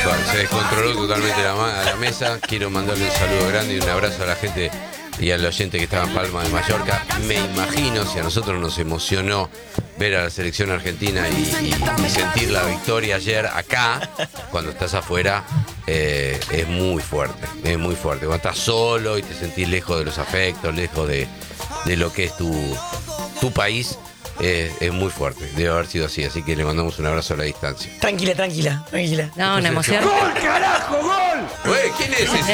Se descontroló totalmente la mesa. Quiero mandarle un saludo grande y un abrazo a la gente y al oyente que estaba en Palma de Mallorca. Me imagino, si a nosotros nos emocionó ver a la selección argentina y sentir la victoria ayer acá, cuando estás afuera, es muy fuerte, es muy fuerte. Cuando estás solo y te sentís lejos de los afectos, lejos de lo que es tu país, es muy fuerte. Debe haber sido así que le mandamos un abrazo a la distancia. Tranquila. No, una emoción. ¡Gol, carajo, gol! Güey, ¿quién es ese?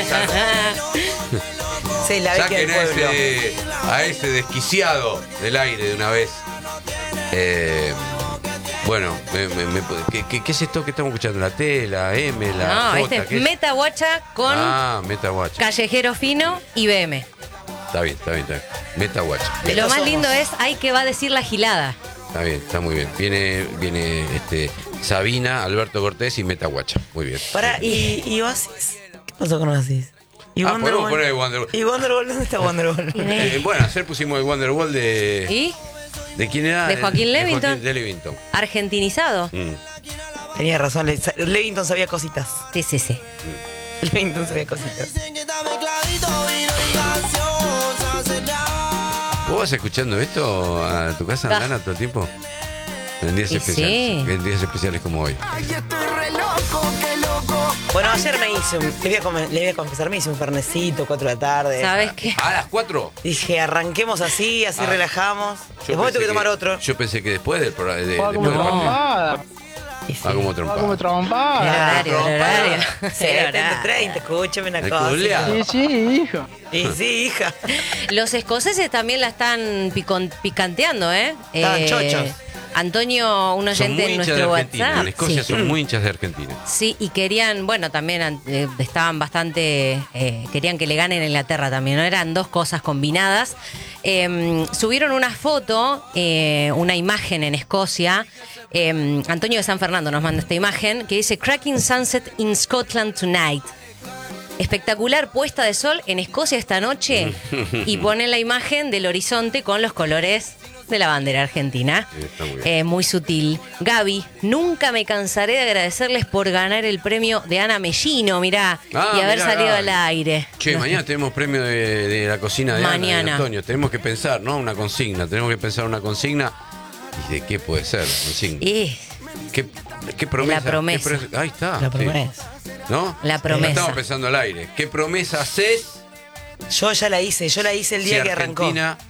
Sí, la beca del pueblo. A ese desquiciado del aire de una vez. Bueno, ¿qué es esto que estamos escuchando? ¿La T, la M, la J? Este es Meta Guacha con Meta Guacha. Callejero Fino y BM. Está bien. Meta Guacha. Lo más lindo es, hay que va a decir la gilada. Está bien, está muy bien. Viene Sabina, Alberto Cortés y Meta Guacha. Muy bien. Pará, ¿y Oasis? ¿Qué pasó con Oasis? ¿Y podemos poner el Wonderwall. ¿Y Wonderwall? ¿Dónde está Wonderwall? Bueno, ayer pusimos el Wonderwall de... ¿Y? ¿De quién era? De Joaquín Levington. De Levington. Argentinizado. Tenía razón, Levington sabía cositas. Sí. Levington sabía cositas. ¿Vos vas escuchando esto a tu casa, Dana, todo el tiempo? En días especiales. Sí. En días especiales como hoy. Bueno, ayer le voy a confesar, me hice un fernecito, 4 de la tarde. ¿Sabes qué? ¿A las 4? Dije, arranquemos así relajamos. Después tuve que tomar otro. Yo pensé que después del programa. Va como trompada. Como Va trompada. como trompada. El horario. Sí, 30, escúchame una El cosa. culeado. Sí, hijo. Y sí, hija. Los escoceses también la están picanteando, Estaban chochos. Antonio, un Son oyente muy en hinchas de nuestro Argentina. WhatsApp. En Escocia Sí. son muy hinchas de Argentina. Sí, y querían, bueno, también estaban bastante, querían que le ganen a Inglaterra también, ¿no? Eran dos cosas combinadas. Subieron una foto, una imagen en Escocia. Antonio de San Fernando nos manda esta imagen que dice Cracking Sunset in Scotland Tonight. Espectacular puesta de sol en Escocia esta noche. Y pone la imagen del horizonte con los colores de la bandera argentina. Sí, está muy bien. Muy sutil. Gaby, nunca me cansaré de agradecerles por ganar el premio de Ana Mellino, mirá, y haber mirá, salido Gaby. al aire. Che, mañana tenemos premio de la cocina de Ana y Mañana. Antonio. Tenemos que pensar, ¿no? Una consigna. Tenemos que pensar una consigna. ¿Y de qué puede ser? Consigna. ¿Qué promesa? La promesa. Ahí está. La sí. promesa. ¿No? La promesa. Estamos pensando al aire. ¿Qué promesa haces Yo ya la hice el día que arrancó.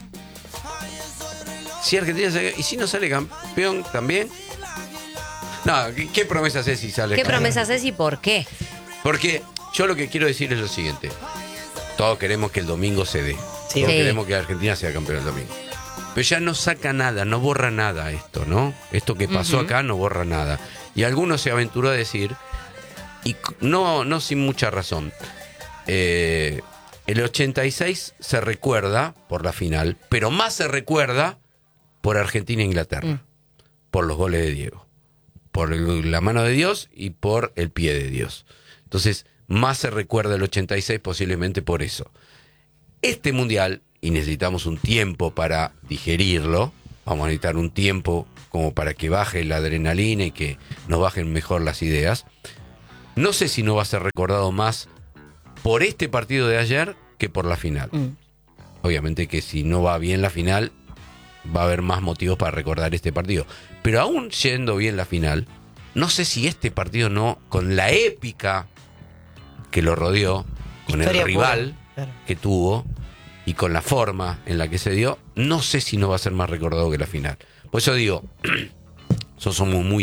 Si Argentina sale, y si no sale campeón también. No, ¿qué promesa haces si sale ¿Qué campeón? promesa haces y por qué? Porque yo lo que quiero decir es lo siguiente. Todos queremos que el domingo se dé. Sí. Todos Sí. queremos que Argentina sea campeón el domingo. Pero ya no saca nada, no borra nada esto, ¿no? Esto que pasó acá no borra nada. Y algunos se aventuró a decir, y no sin mucha razón, el 86 se recuerda por la final, pero más se recuerda por Argentina e Inglaterra, por los goles de Diego, por la mano de Dios y por el pie de Dios. Entonces, más se recuerda el 86 posiblemente por eso. Este mundial, y necesitamos un tiempo para digerirlo, vamos a necesitar un tiempo como para que baje la adrenalina y que nos bajen mejor las ideas. No sé si no va a ser recordado más por este partido de ayer que por la final. Obviamente que si no va bien la final, va a haber más motivos para recordar este partido. Pero aún yendo bien la final, no sé si este partido no, con la épica que lo rodeó, con Historia el rival pura, claro. que tuvo y con la forma en la que se dio, no sé si no va a ser más recordado que la final. Por eso digo, somos muy